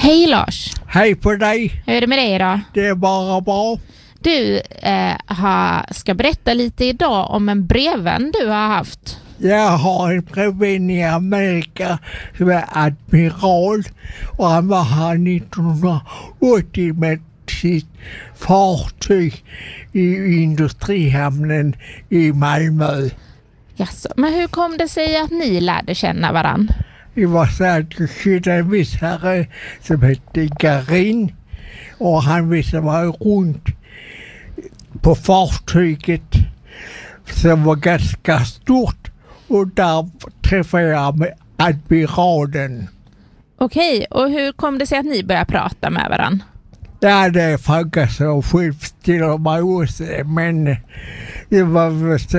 Hej Lars. Hej på dig. Hur är det med dig idag? Det är bara bra. Du ska berätta lite idag om en brevvän du har haft. Jag har en brevvän i Amerika som är admiral och han var här 1980 med sitt fartyg i industrihamnen i Malmö. Jaså, men hur kom det sig att ni lärde känna varann? Det var så att jag kände en viss herre som hette Garin och han visste vara runt på fartyget som var ganska stort och där träffade jag med admiralen. Okej, och hur kom det sig att ni började prata med varann? Ja, det frågar så själv till mig också, men det var väl så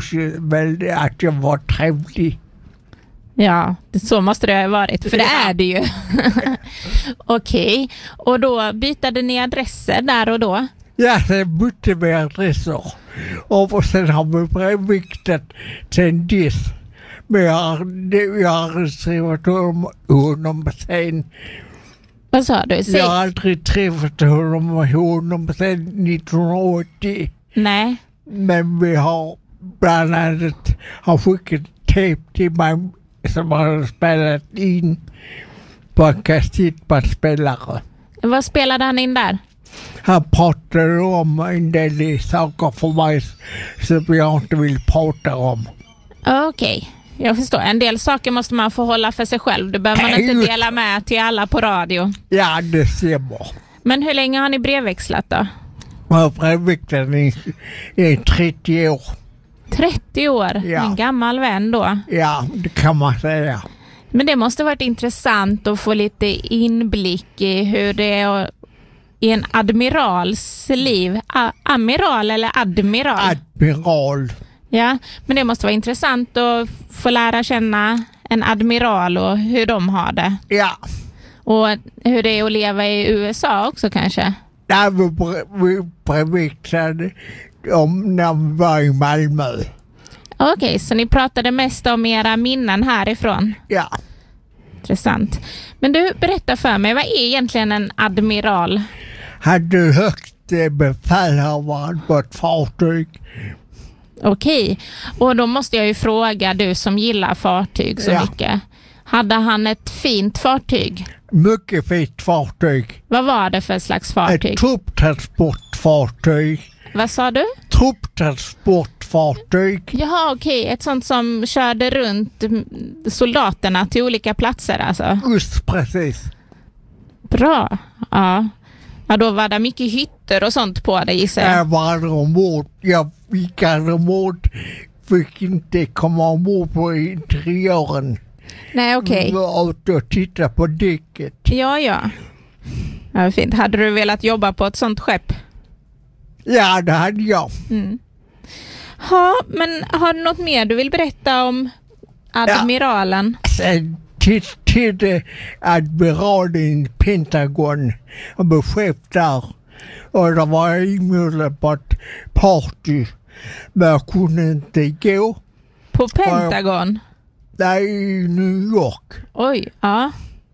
att jag var trevlig. Ja, så måste det ha varit, för det är det ju. Okej, och då bytade ni adresser där och då? Ja, sen bytte vi adresser. Och sen har vi brevviktat sen dess. Men jag har träffat honom sen. Vad sa du? Jag har aldrig träffat honom sen 1980. Nej. Men vi har bland annat skickat tape till mig som har spelat in på en kassettbandspelare. Vad spelade han in där? Han pratade om en del saker för mig som jag inte vill prata om. Okej, jag förstår. En del saker måste man få hålla för sig själv. Det behöver man inte dela med till alla på radio. Ja, det stämmer. Men hur länge har ni brevväxlat då? Jag har brevväxlat i 30 år. 30 år? Ja. En gammal vän då? Ja, det kan man säga. Men det måste varit intressant att få lite inblick i hur det är i en admirals liv. Amiral eller admiral? Admiral. Ja, men det måste vara intressant att få lära känna en admiral och hur de har det. Ja. Och hur det är att leva i USA också kanske. Där vi brevväxlade om när vi var i Malmö. Okej, så ni pratade mest om era minnen härifrån. Ja. Intressant. Men du, berätta för mig, vad är egentligen en admiral? Hade högt befälhavaren på ett fartyg. Okej, och då måste jag ju fråga, du som gillar fartyg så mycket. Hade han ett fint fartyg? Mycket fint fartyg. Vad var det för slags fartyg? Ett trupptransportfartyg. Vad sa du? Trupptransportfartyg. Jaha, okej. Ett sånt som körde runt soldaterna till olika platser alltså. Just precis. Bra, ja. Ja, då var det mycket hytter och sånt på det, gissar jag. Jag var ombord. Jag fick ombord. Fick inte komma ombord på interiören. Nej, okej. Och titta på däcket. Ja. Ja, fint. Hade du velat jobba på ett sånt skepp? Ja, det hade jag. Ja, men har du något mer du vill berätta om admiralen? Ja. Sen tittade admiralen i Pentagon och blev chef där. Och det var inbjuden på ett party. Men jag kunde inte gå. På Pentagon? Nej, i New York. Oj, ja.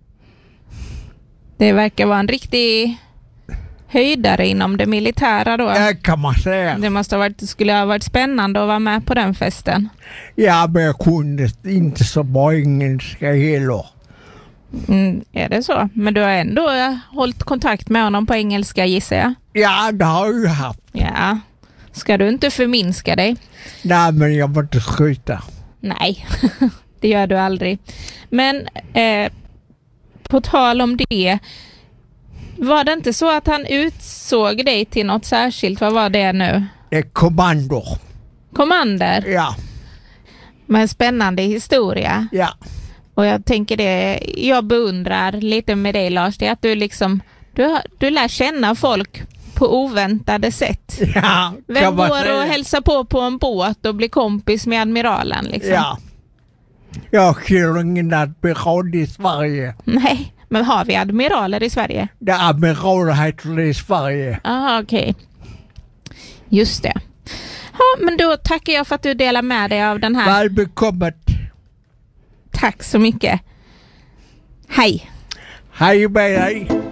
Det verkar vara en riktig höjdare inom det militära då. Ja, kan man säga. Det skulle ha varit spännande att vara med på den festen. Ja, men jag kunde inte så bra engelska heller. Är det så? Men du har ändå hållit kontakt med honom på engelska, gissar jag. Ja, det har jag haft. Ja. Ska du inte förminska dig? Nej, men jag vill inte skryta. Nej, det gör du aldrig. Men på tal om det, var det inte så att han utsåg dig till något särskilt? Vad var det nu? Kommandor. Kommander? Ja. Men spännande historia. Ja. Och jag tänker det, jag beundrar lite med dig, Lars, det är att du liksom, du lär känna folk på oväntade sätt. Ja. Vem går och hälsar på en båt och blir kompis med admiralen liksom? Ja. Jag känner ingen admiral i Sverige. Nej, men har vi admiraler i Sverige? Det är admiraler heter det i Sverige. Aha, okej. Just det. Ja, men då tackar jag för att du delar med dig av den här. Välbekommen. Tack så mycket. Hej. Hej med dig.